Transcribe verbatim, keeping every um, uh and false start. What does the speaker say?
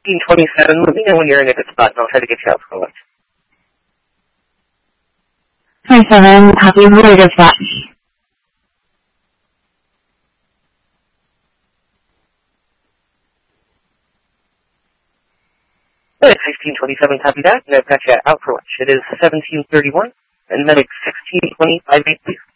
sixteen twenty-seven, let me know when you're in a good spot, and I'll try to get you out for lunch. twenty-seven, copy, I'm really good spot. sixteen twenty-seven, copy that, and I've got you out for lunch. It is seventeen thirty-one, and medic sixteen twenty-five, please.